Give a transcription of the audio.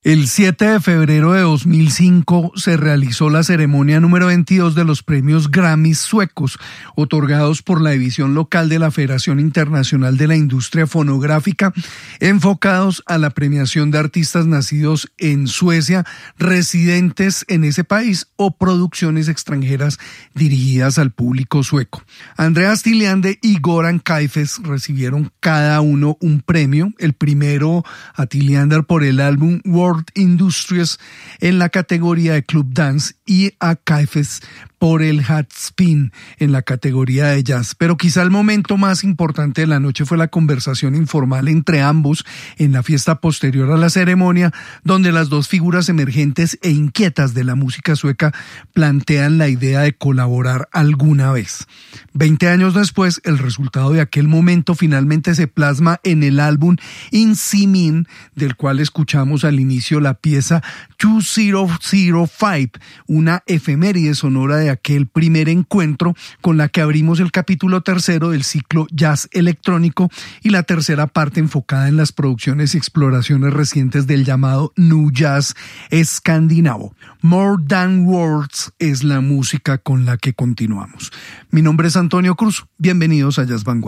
El 7 de febrero de 2005 se realizó la ceremonia número 22 de los premios Grammys suecos, otorgados por la división local de la Federación Internacional de la Industria Fonográfica, enfocados a la premiación de artistas nacidos en Suecia, residentes en ese país o producciones extranjeras dirigidas al público sueco. Andreas Tilliander y Goran Kaifes recibieron cada uno un premio, el primero a Tilliander por el álbum World Industries en la categoría de Club Dance y a Kaifes por el Hat Spin en la categoría de jazz. Pero quizá el momento más importante de la noche fue la conversación informal entre ambos en la fiesta posterior a la ceremonia, donde las dos figuras emergentes e inquietas de la música sueca plantean la idea de colaborar alguna vez. 20 años después, el resultado de aquel momento finalmente se plasma en el álbum In Simin, del cual escuchamos al inicio la pieza 2005, una efeméride sonora de aquel primer encuentro con la que abrimos el capítulo tercero del ciclo Jazz Electrónico y la tercera parte enfocada en las producciones y exploraciones recientes del llamado New Jazz escandinavo. More Than Words es la música con la que continuamos. Mi nombre es Antonio Cruz, bienvenidos a Jazz Vanguardia.